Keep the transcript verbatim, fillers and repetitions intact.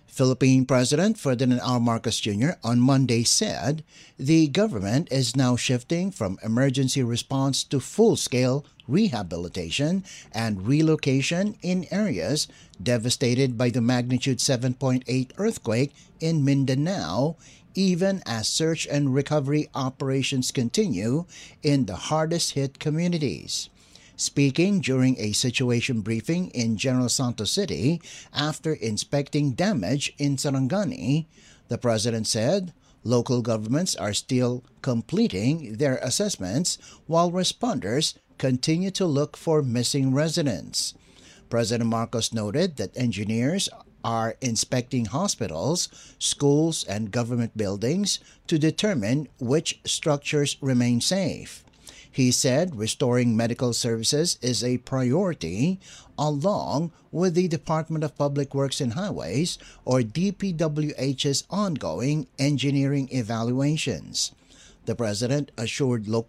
Philippine President Ferdinand R. Marcos Junior on Monday said the government is now shifting from emergency response to full-scale rehabilitation and relocation in areas devastated by the magnitude seven point eight earthquake in Mindanao, even as search and recovery operations continue in the hardest-hit communities. Speaking during a situation briefing in General Santos City after inspecting damage in Sarangani, the president said local governments are still completing their assessments while responders continue to look for missing residents. President Marcos noted that engineers are inspecting hospitals, schools, and government buildings to determine which structures remain safe. He said restoring medical services is a priority along with the Department of Public Works and Highways or D P W H's ongoing engineering evaluations. The president assured local